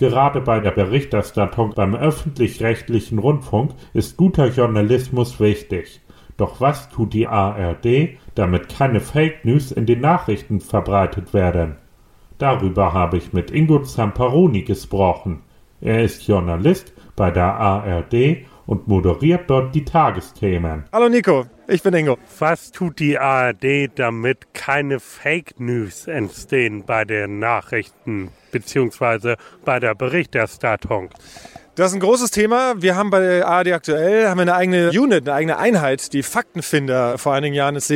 Gerade bei der Berichterstattung beim öffentlich-rechtlichen Rundfunk ist guter Journalismus wichtig. Doch was tut die ARD, damit keine Fake News in den Nachrichten verbreitet werden? Darüber habe ich mit Ingo Zamparoni gesprochen. Er ist Journalist bei der ARD und moderiert dort die Tagesthemen. Hallo Nico, ich bin Ingo. Was tut die ARD, damit keine Fake News entstehen bei den Nachrichten bzw. bei der Berichterstattung? Das ist ein großes Thema. Wir haben bei der ARD aktuell eine eigene Unit, eine eigene Einheit, die Faktenfinder. Vor einigen Jahren ist